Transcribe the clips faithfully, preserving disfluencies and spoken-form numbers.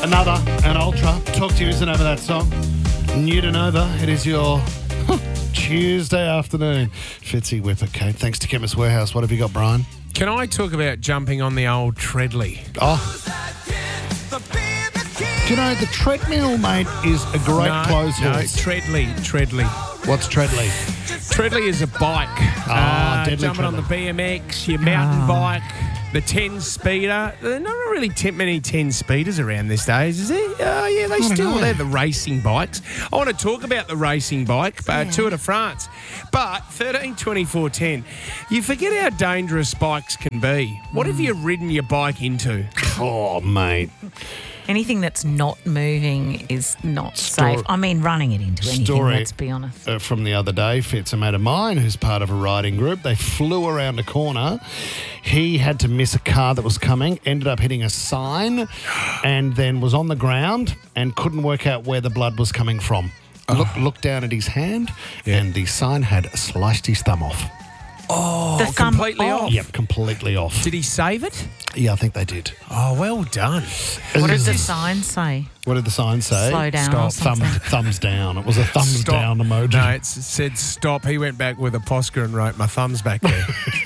Another, an ultra. Talk to you isn't over that song. New to Nova. It is your Tuesday afternoon. Fitzy Whipper, Kate. Thanks to Chemist Warehouse. What have you got, Brian? Can I talk about jumping on the old Treadly? Oh. Do you know, the treadmill, mate, is a great no, clothes no, horse. Treadly, Treadly. What's Treadly? Treadly is a bike. Ah, uh, deadly jumping on the Treadly. B M X, your mountain bike, the ten-speeder. There are not really t- many ten-speeders around these days, is there? Oh, yeah, they don't still, know. they're the racing bikes. I want to talk about the racing bike, uh, Tour de France. But thirteen twenty-four ten, you forget how dangerous bikes can be. What have you ridden your bike into? Oh, mate. Anything that's not moving is not Story- safe. I mean, running it into anything, Story. let's be honest. Uh, from the other day, Fitz, a mate of mine who's part of a riding group, they flew around a corner. He had to miss a car that was coming, ended up hitting a sign, and then was on the ground and couldn't work out where the blood was coming from. Look, looked down at his hand, and the sign had sliced his thumb off. Oh, The thumb completely off. off. Yep, completely off. Did he save it? Yeah, I think they did. Oh, well done. What does the sign say? What did the sign say? Slow down or Stop. Thumb, something. thumbs down. It was a thumbs Stop. down emoji. No, it said stop. He went back with a Posca and wrote my thumbs back there.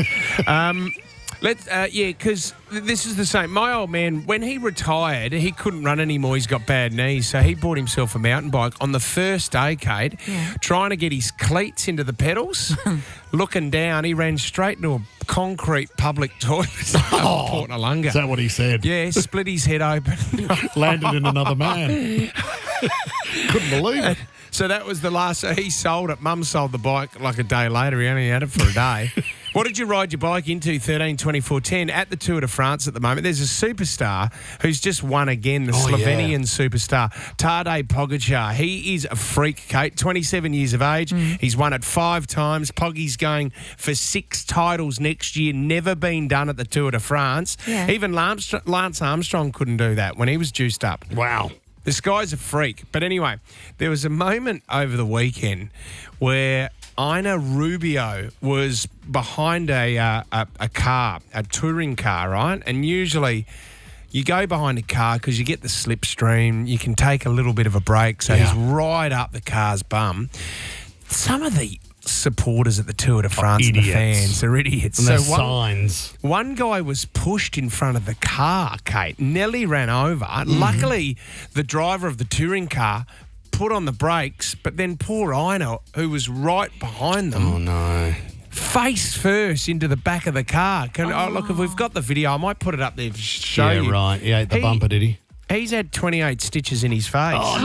um, let uh, yeah, because this is the same. My old man, when he retired, he couldn't run anymore. He's got bad knees, so he bought himself a mountain bike. On the first day, Kate, Yeah. trying to get his cleats into the pedals, looking down, he ran straight into a concrete public toilet in Oh, Port Nalunga. Is that what he said? Yeah, split his head open. Landed in another man. Couldn't believe it. So that was the last. So he sold it. Mum sold the bike like a day later. He only had it for a day. What did you ride your bike into thirteen twenty-four ten at the Tour de France at the moment? There's a superstar who's just won again, the Oh, yeah. Slovenian superstar, Tadej Pogacar. He is a freak, Kate, twenty-seven years of age. He's won it five times. Poggy's going for six titles next year, never been done at the Tour de France. Yeah. Even Lance, Lance Armstrong couldn't do that when he was juiced up. Wow. This guy's a freak. But anyway, there was a moment over the weekend where Ina Rubio was behind a, uh, a a car, a touring car, right? And usually you go behind a car because you get the slipstream, you can take a little bit of a break. So Yeah. he's right up the car's bum. Some of the supporters at the Tour de France and the idiots. fans are idiots. And so there's one, signs. one guy was pushed in front of the car, Kate. Nearly ran over. Mm-hmm. Luckily, the driver of the touring car put on the brakes, but then poor Ina, who was right behind them, Oh, no. face first into the back of the car. Can, oh. look, if we've got the video, I might put it up there to show yeah, you. right. He ate the He- bumper, did he? He's had twenty-eight stitches in his face. Oh,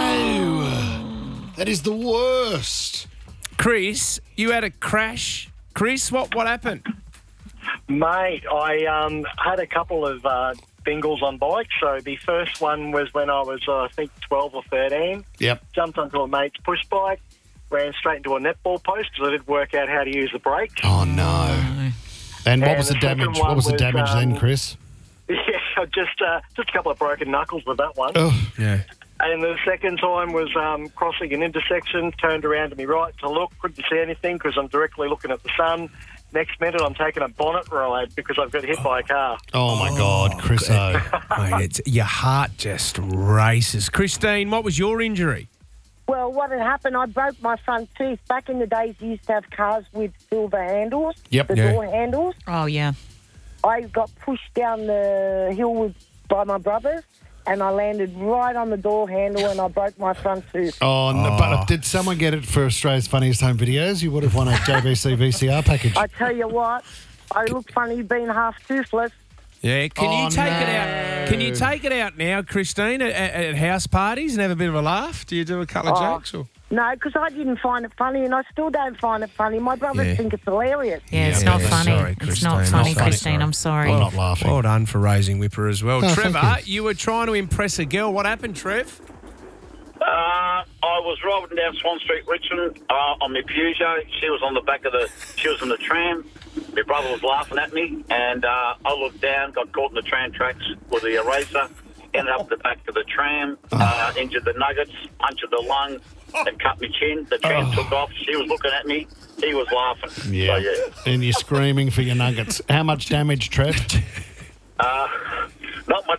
no. That is the worst. Chris, you had a crash. Chris, what, what happened? Mate, I um, had a couple of uh, bingles on bikes. So the first one was when I was, uh, I think, twelve or thirteen. Yep. Jumped onto a mate's push bike, ran straight into a netball post because I didn't work out how to use the brakes. Oh, no. And what And was the the second damage? one What was the was, damage then, um, Chris? Yeah, just uh, just a couple of broken knuckles with that one. Oh, Yeah. And the second time was um, crossing an intersection, turned around to me right to look, couldn't see anything because I'm directly looking at the sun. Next minute, I'm taking a bonnet ride because I've got hit by a car. oh my God, Chris O. Mate, it's, your heart just races. Christine, what was your injury? Well, what had happened, I broke my front tooth. Back in the days, you used to have cars with silver handles, Yep. the Yeah. door handles. Oh, yeah. I got pushed down the hill with, by my brothers, and I landed right on the door handle and I broke my front tooth. Oh, no, but did someone get it for Australia's Funniest Home Videos? You would have won a J V C V C R package. I tell you what, I look funny being half toothless. Yeah, can Oh, you take no. it out? Can you take it out now, Christine, at, at, at house parties and have a bit of a laugh? Do you do a couple of Oh. jokes? Or? No, because I didn't find it funny, and I still don't find it funny. My brothers Yeah. think it's hilarious. Yeah, it's Yeah, not yeah, funny. sorry, it's Christine, not not funny, funny. Christine. I'm sorry. I'm not laughing. Well done for raising Whipper as well. Oh, thank Trevor, you. you were trying to impress a girl. What happened, Trev? Uh, I was driving down Swan Street, Richmond, uh, on my Peugeot. She was on the back of the, she was in the tram. My brother was laughing at me, and uh, I looked down, got caught in the tram tracks with the eraser, ended up the back of the tram, uh, injured the nuggets, punctured the lung, and cut my chin. The tram took off. She was looking at me. He was laughing. Yeah. So, yeah. And you're screaming for your nuggets. How much damage, Trev? Uh, not much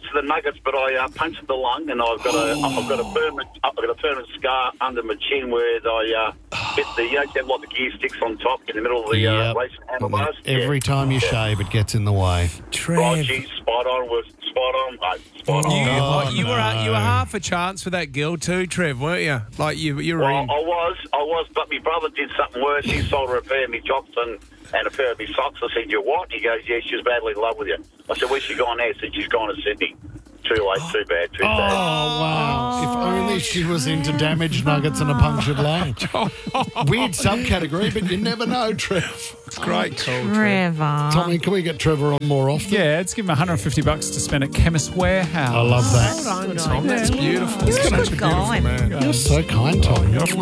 to the Nuggets, but I uh, punctured the lung, and I've got a I've got a permanent I've got a permanent scar under my chin where I uh, hit the you know, you have like the gear sticks on top in the middle of the uh, Yep. racing handlebars. Every Yeah. time you shave, it gets in the way. Trev. Oh, geez, spot on was spot on, mate. Spot on. You, Oh, like, you were no. you were half a chance for that girl too, Trev, weren't you? Like you you were Well, in. I was, I was, but my brother did something worse. He sold her a pair of me jocks and, and a pair of me socks. I said, "You what?" He goes, "Yeah, she's badly in love with you." I said, "Where's she gone now?" He said, "She's gone to Sydney." Too late, too bad, too Oh, bad. wow. If only she was into damaged nuggets and a punctured lung. Weird subcategory, but you never know, Trev. It's great call, Trev. Trevor. Tommy, can we get Trevor on more often? Yeah, let's give him one hundred fifty bucks to spend at Chemist Warehouse. I love that. Well done, Tom. That's beautiful. You're a Such good beautiful guy. man. You're so kind, Tommy.